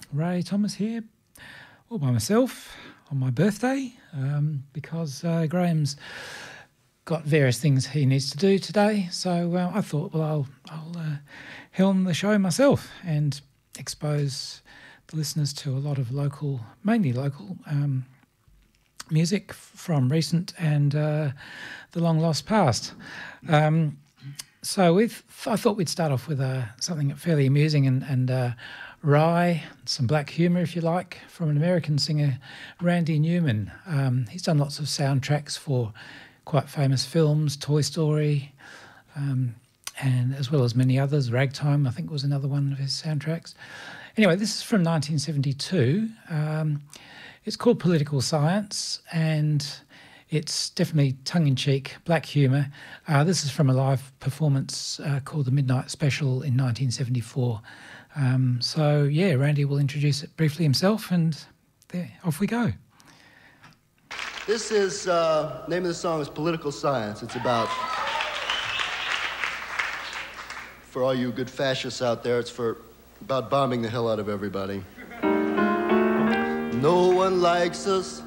Ray Thomas here, all by myself on my birthday, because Graham's got various things he needs to do today. So I thought, well, I'll helm the show myself and expose the listeners to a lot of local, mainly local, music from recent and the long lost past. So I thought we'd start off with something fairly amusing and wry, some black humour, if you like, from an American singer, Randy Newman. He's done lots of soundtracks for quite famous films, Toy Story, and as well as many others. Ragtime, I think, was another one of his soundtracks. Anyway, this is from 1972. It's called Political Science, and it's definitely tongue-in-cheek, black humour. This is from a live performance called The Midnight Special in 1974. So, yeah, Randy will introduce it briefly himself, and there, off we go. This is, name of the song is Political Science. It's about, for all you good fascists out there, it's about bombing the hell out of everybody. No one likes us.